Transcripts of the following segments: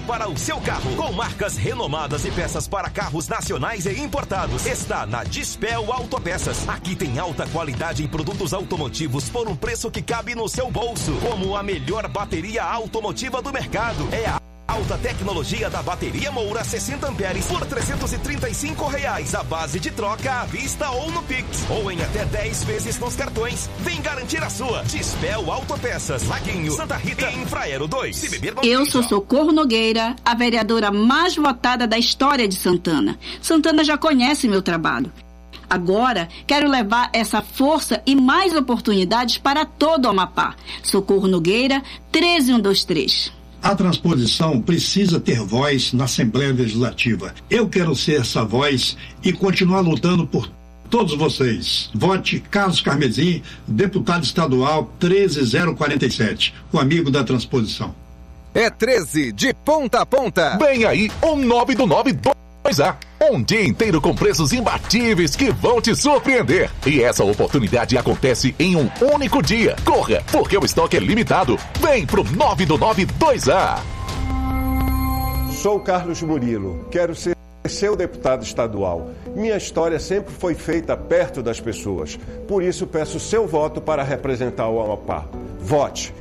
para o seu carro. Com marcas renomadas e peças para carros nacionais e importados. Está na Dispel Autopeças. Aqui tem alta qualidade em produtos automotivos por um preço que cabe no seu bolso. Como a melhor bateria automotiva do mercado. É a alta tecnologia da bateria Moura 60 amperes por R$ 335 à base de troca à vista ou no Pix. Ou em até 10 vezes nos cartões. Vem garantir a sua. Dispel Autopeças, Laguinho, Santa Rita e Infraero 2. Se beber, eu sou Socorro Nogueira, a vereadora mais votada da história de Santana. Santana já conhece meu trabalho. Agora, quero levar essa força e mais oportunidades para todo o Amapá. Socorro Nogueira, 13123. A transposição precisa ter voz na Assembleia Legislativa. Eu quero ser essa voz e continuar lutando por todos vocês. Vote Carlos Carmesim, deputado estadual 13047, o amigo da transposição. É 13 de ponta a ponta. Vem aí o 9 do 92A. Um dia inteiro com preços imbatíveis que vão te surpreender. E essa oportunidade acontece em um único dia. Corra, porque o estoque é limitado. Vem pro 9 do 92A. Sou Carlos Murilo. Quero ser seu deputado estadual. Minha história sempre foi feita perto das pessoas. Por isso peço seu voto para representar o Amapá. Vote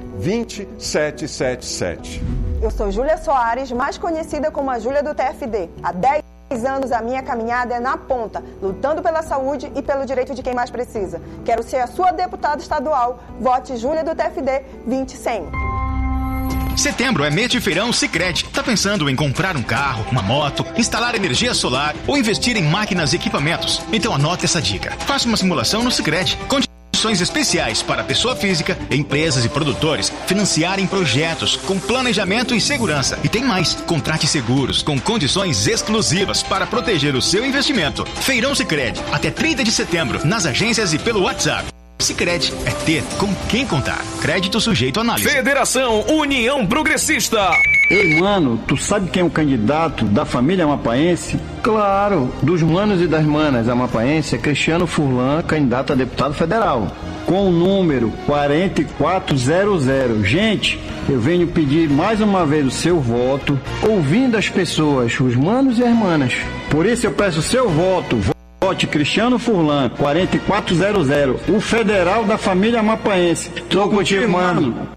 20777. Eu sou Júlia Soares, mais conhecida como a Júlia do TFD. Há 10 anos a minha caminhada é na ponta, lutando pela saúde e pelo direito de quem mais precisa. Quero ser a sua deputada estadual. Vote Júlia do TFD 20100. Setembro é mês de feirão Sicredi. Tá pensando em comprar um carro, uma moto, instalar energia solar ou investir em máquinas e equipamentos? Então anota essa dica. Faça uma simulação no Sicredi. Condições especiais para pessoa física, empresas e produtores financiarem projetos com planejamento e segurança. E tem mais, contrate seguros com condições exclusivas para proteger o seu investimento. Feirão Sicredi, até 30 de setembro, nas agências e pelo WhatsApp. Sicredi é ter com quem contar. Crédito sujeito à análise. Federação União Progressista. Ei, mano, tu sabe quem é o candidato da família amapaense? Claro, dos manos e das manas amapaense é Cristiano Furlan, candidato a deputado federal, com o número 4400. Gente, eu venho pedir mais uma vez o seu voto, ouvindo as pessoas, os manos e as manas. Por isso eu peço o seu voto. Vote Cristiano Furlan, 4400, o federal da família amapaense. Tô contigo, mano.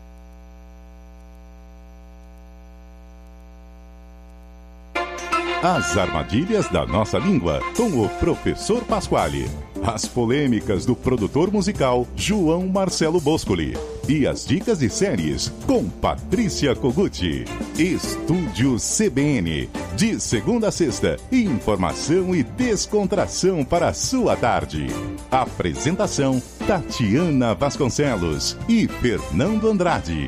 As armadilhas da nossa língua, com o professor Pasquale. As polêmicas do produtor musical João Marcelo Boscoli. E as dicas de séries com Patrícia Koguchi. Estúdio CBN. De segunda a sexta, informação e descontração para a sua tarde. Apresentação Tatiana Vasconcelos e Fernando Andrade.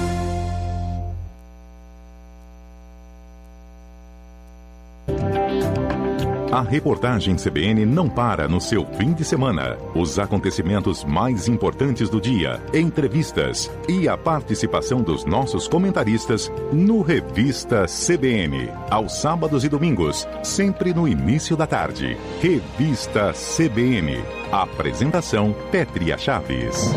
A reportagem CBN não para no seu fim de semana. Os acontecimentos mais importantes do dia, entrevistas e a participação dos nossos comentaristas no Revista CBN. Aos sábados e domingos, sempre no início da tarde. Revista CBN. Apresentação Pétria Chaves.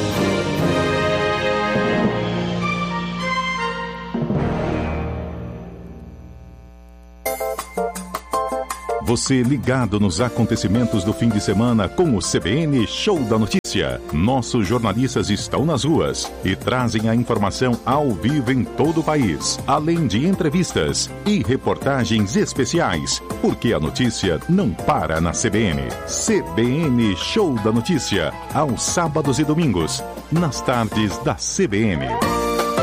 Você ligado nos acontecimentos do fim de semana com o CBN Show da Notícia. Nossos jornalistas estão nas ruas e trazem a informação ao vivo em todo o país, além de entrevistas e reportagens especiais, porque a notícia não para na CBN. Show da Notícia, aos sábados e domingos, nas tardes da CBN.